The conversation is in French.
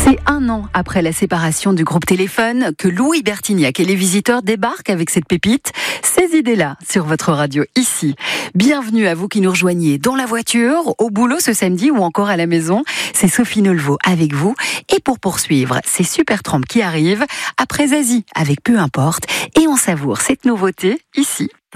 C'est 1 an après la séparation du groupe Téléphone que Louis Bertignac et les visiteurs débarquent avec cette pépite. Ces idées-là sur votre radio ici. Bienvenue à vous qui nous rejoignez dans la voiture, au boulot ce samedi ou encore à la maison. C'est Sophie Nolveau avec vous. Et pour poursuivre, c'est Supertramp qui arrive après Zazie avec Peu importe. Et on savoure cette nouveauté ici.